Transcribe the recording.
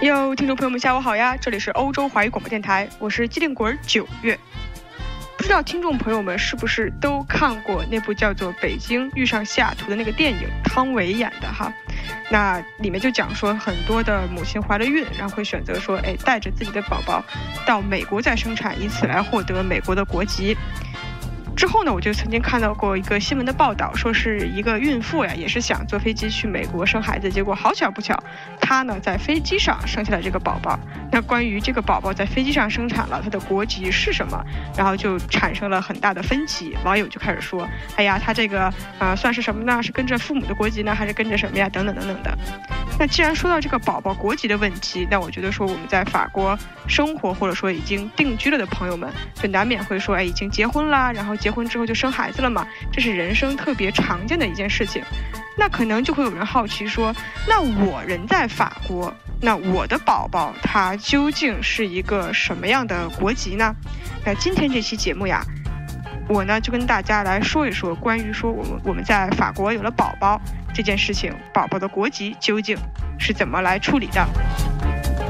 哟，听众朋友们，下午好呀！这里是欧洲华语广播电台，我是机灵鬼9月。不知道听众朋友们是不是都看过那部叫做《北京遇上西雅图》的那个电影，汤唯演的哈？那里面就讲说，很多的母亲怀了孕，然后会选择说，带着自己的宝宝到美国再生产，以此来获得美国的国籍。之后呢，我就曾经看到过一个新闻的报道，说是一个孕妇呀，也是想坐飞机去美国生孩子，结果好巧不巧，她呢在飞机上生下了这个宝宝。那关于这个宝宝在飞机上生产了，他的国籍是什么，然后就产生了很大的分歧。网友就开始说，哎呀，他这个算是什么呢？是跟着父母的国籍呢，还是跟着什么呀？等等等等的。那既然说到这个宝宝国籍的问题，那我觉得说我们在法国生活或者说已经定居了的朋友们，就难免会说，已经结婚啦，然后结婚之后就生孩子了嘛，这是人生特别常见的一件事情。那可能就会有人好奇说，那我人在法国，那我的宝宝他究竟是一个什么样的国籍呢？那今天这期节目呀，我呢就跟大家来说一说关于说我们在法国有了宝宝这件事情，宝宝的国籍究竟是怎么来处理的。